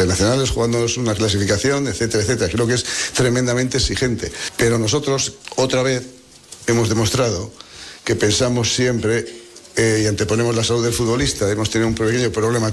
internacionales, jugándonos una clasificación, etcétera, etcétera. Creo que es tremendamente exigente. Pero nosotros, otra vez, hemos demostrado que pensamos siempre y anteponemos la salud del futbolista. Hemos tenido un pequeño problema